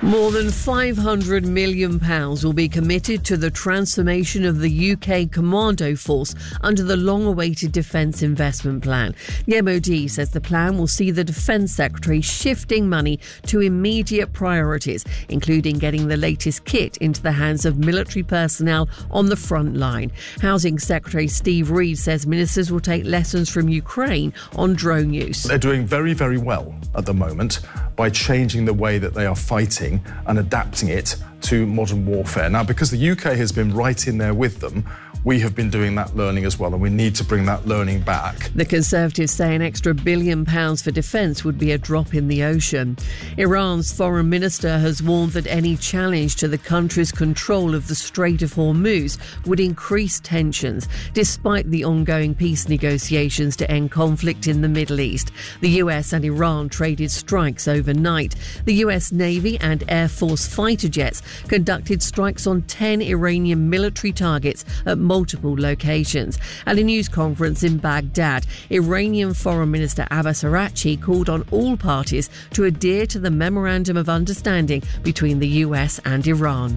More than £500 million will be committed to the transformation of the UK Commando Force under the long-awaited Defence Investment Plan. The MOD says the plan will see the Defence Secretary shifting money to immediate priorities, including getting the latest kit into the hands of military personnel on the front line. Housing Secretary Steve Reed says ministers will take lessons from Ukraine on drone use. They're doing very, very well at the moment by changing the way that they are fighting and adapting it to modern warfare. Now, because the UK has been right in there with them, we have been doing that learning as well, and we need to bring that learning back. The Conservatives say an extra £1 billion for defence would be a drop in the ocean. Iran's foreign minister has warned that any challenge to the country's control of the Strait of Hormuz would increase tensions, despite the ongoing peace negotiations to end conflict in the Middle East. The US and Iran traded strikes overnight. The US Navy and Air Force fighter jets conducted strikes on 10 Iranian military targets at multiple locations. At a news conference in Baghdad, Iranian Foreign Minister Abbas Araghchi called on all parties to adhere to the Memorandum of Understanding between the US and Iran.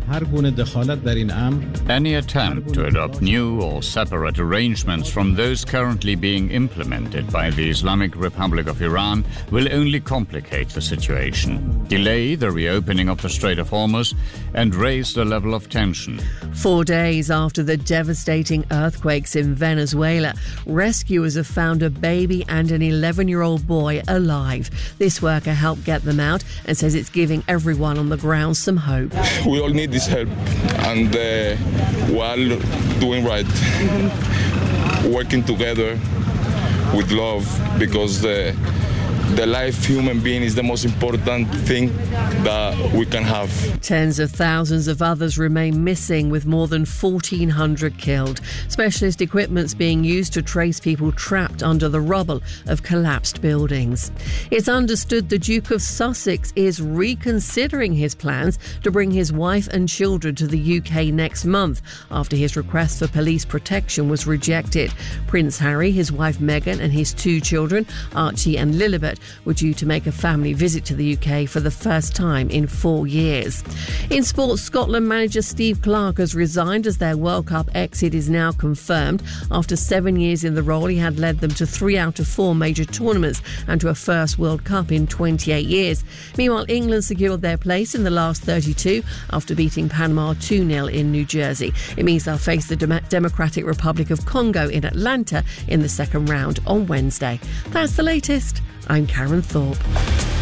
Any attempt to adopt new or separate arrangements from those currently being implemented by the Islamic Republic of Iran will only complicate the situation, delay the reopening of the Strait of Hormuz, and raise the level of tension. 4 days after the devastating earthquakes in Venezuela, rescuers have found a baby and an 11-year-old boy alive. This worker helped get them out and says it's giving everyone on the ground some hope. We all need this help, and we're all doing right. Working together with love, because the life human being is the most important thing that we can have. Tens of thousands of others remain missing, with more than 1,400 killed. Specialist equipment's being used to trace people trapped under the rubble of collapsed buildings. It's understood the Duke of Sussex is reconsidering his plans to bring his wife and children to the UK next month after his request for police protection was rejected. Prince Harry, his wife Meghan and his 2 children, Archie and Lilibet, were due to make a family visit to the UK for the first time in 4 years. In sports, Scotland manager Steve Clarke has resigned as their World Cup exit is now confirmed. After 7 years in the role, he had led them to 3 out of 4 major tournaments and to a first World Cup in 28 years. Meanwhile, England secured their place in the last 32 after beating Panama 2-0 in New Jersey. It means they'll face the Democratic Republic of Congo in Atlanta in the second round on Wednesday. That's the latest. I'm Karen Thorpe.